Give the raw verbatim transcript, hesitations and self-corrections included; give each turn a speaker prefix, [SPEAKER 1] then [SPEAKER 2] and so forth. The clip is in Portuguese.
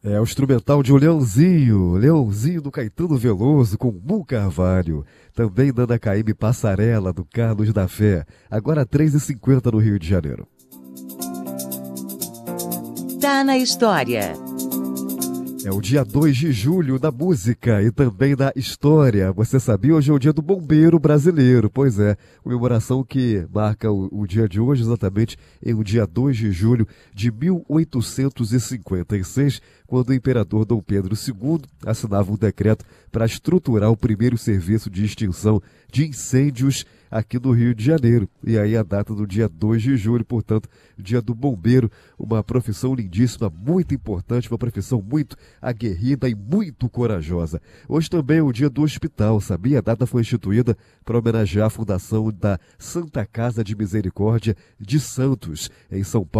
[SPEAKER 1] É o instrumental de O Leãozinho, Leãozinho do Caetano Veloso com Mu Carvalho. Também Nana Caymmi Passarela, do Carlos da Fé. Agora três e cinquenta no Rio de Janeiro.
[SPEAKER 2] Tá na história.
[SPEAKER 1] É o dia dois de julho da música e também da história. Você sabia? Hoje é o dia do bombeiro brasileiro. Pois é, comemoração que marca o, o dia de hoje exatamente em o dia dois de julho de mil oitocentos e cinquenta e seis, quando o imperador Dom Pedro segundo assinava um decreto para estruturar o primeiro serviço de extinção de incêndios aqui no Rio de Janeiro. E aí a data do dia dois de julho, portanto, dia do bombeiro, uma profissão lindíssima, muito importante, uma profissão muito aguerrida e muito corajosa. Hoje também é o dia do hospital, sabia? A data foi instituída para homenagear a fundação da Santa Casa de Misericórdia de Santos, em São Paulo.